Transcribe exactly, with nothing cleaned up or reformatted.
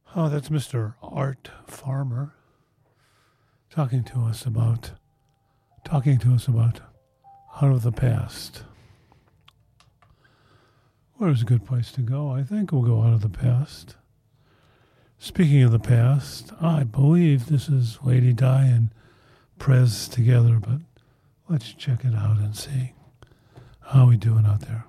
Oh, that's Mister Art Farmer talking to us about talking to us about Out of the Past. Where's a good place to go? I think we'll go Out of the Past. Speaking of the past, I believe this is Lady Di and Prez together, but let's check it out and see how we doing out there.